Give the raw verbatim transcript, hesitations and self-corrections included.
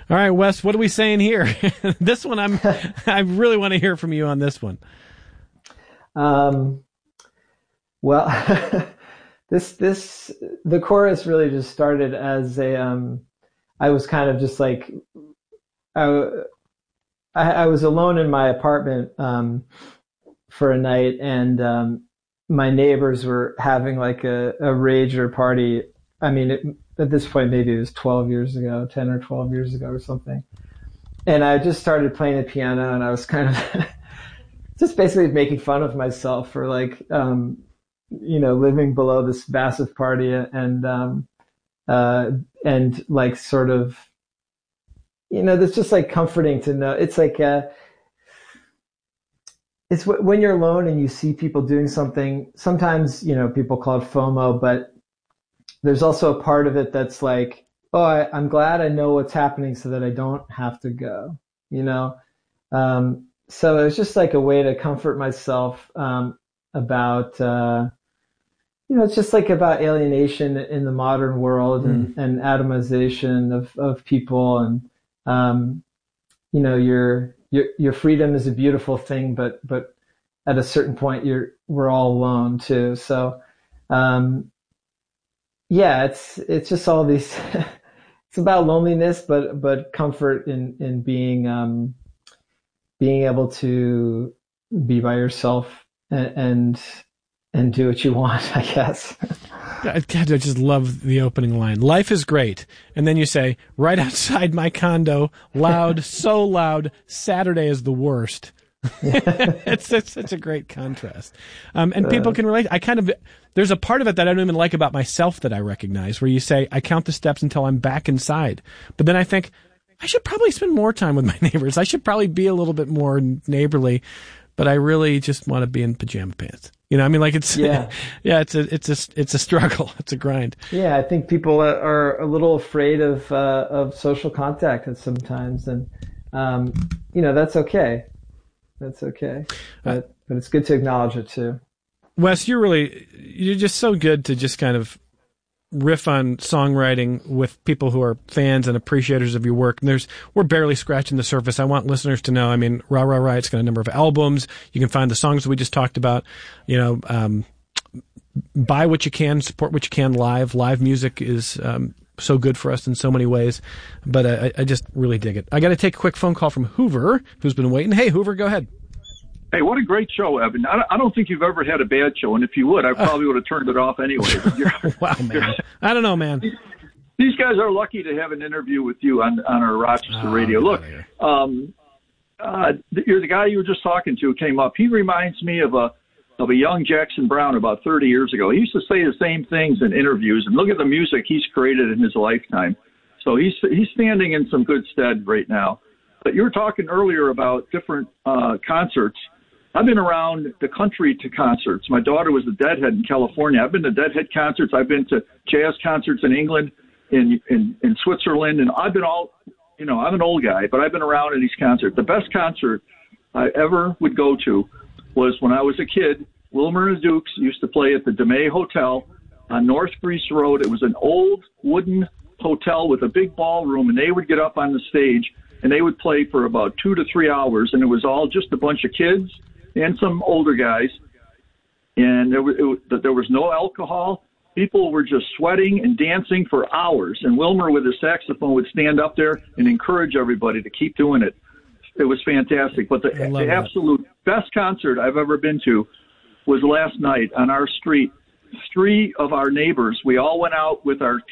All right, Wes, what are we saying here? This one, I'm, I really want to hear from you on this one. Um, well, this, this, the chorus really just started as a, um, I was kind of just like, I, I, I was alone in my apartment, um, for a night, and, um, my neighbors were having like a, a rager party. I mean, it, at this point, maybe it was twelve years ago, ten or twelve years ago or something. And I just started playing the piano, and I was kind of just basically making fun of myself for like, um, you know, living below this massive party, and, um, uh, and like sort of, you know, it's just like comforting to know. It's like, uh, it's w- when you're alone and you see people doing something, sometimes, you know, people call it FOMO, but there's also a part of it that's like, oh, I, I'm glad I know what's happening so that I don't have to go, you know? Um, so it was just like a way to comfort myself, um, about, uh, you know, it's just like about alienation in the modern world, mm. and, and atomization of, of people. And, um, you know, your, your, your freedom is a beautiful thing, but, but at a certain point you're, we're all alone too. So, um, yeah, it's, it's just all these, it's about loneliness, but, but comfort in, in being, um, being able to be by yourself and, and, and do what you want, I guess. God, I just love the opening line. Life is great. And then you say, right outside my condo, loud, so loud, Saturday is the worst. it's, it's such a great contrast. Um, and people can relate. I kind of, there's a part of it that I don't even like about myself that I recognize, where you say, I count the steps until I'm back inside. But then I think, I should probably spend more time with my neighbors. I should probably be a little bit more neighborly, but I really just want to be in pajama pants. You know, I mean, like it's, yeah, yeah it's a, it's a, it's a struggle. It's a grind. Yeah. I think people are a little afraid of, uh, of social contact at sometimes. And, um, you know, that's okay. That's okay. But, uh, but it's good to acknowledge it too. Wes, you're really, you're just so good to just kind of riff on songwriting with people who are fans and appreciators of your work. And there's, we're barely scratching the surface. I want listeners to know, I mean, Rah Rah Riot's got a number of albums. You can find the songs that we just talked about, you know, um, buy what you can, support what you can live. Live music is, um, so good for us in so many ways, but I, I just really dig it. I got to take a quick phone call from Hoover, who's been waiting. Hey, Hoover, go ahead. Hey, what a great show, Evan. I don't think you've ever had a bad show, and if you would, I probably would have turned it off anyway. Wow, man. I don't know, man. These guys are lucky to have an interview with you on, on our Rochester oh, radio. Look, um, uh, you're the guy you were just talking to came up. He reminds me of a of a young Jackson Browne about thirty years ago. He used to say the same things in interviews, and look at the music he's created in his lifetime. So he's he's standing in some good stead right now. But you were talking earlier about different uh, concerts. I've been around the country to concerts. My daughter was a Deadhead in California. I've been to Deadhead concerts. I've been to jazz concerts in England, in, in, in Switzerland, and I've been all, you know, I'm an old guy, but I've been around in these concerts. The best concert I ever would go to was when I was a kid. Wilmer and the Dukes used to play at the DeMay Hotel on North Greece Road. It was an old wooden hotel with a big ballroom, and they would get up on the stage, and they would play for about two to three hours, and it was all just a bunch of kids and some older guys, and there was, it, there was no alcohol. People were just sweating and dancing for hours, and Wilmer with his saxophone would stand up there and encourage everybody to keep doing it. It was fantastic. But the, the absolute best concert I've ever been to was last night on our street. Three of our neighbors, we all went out with our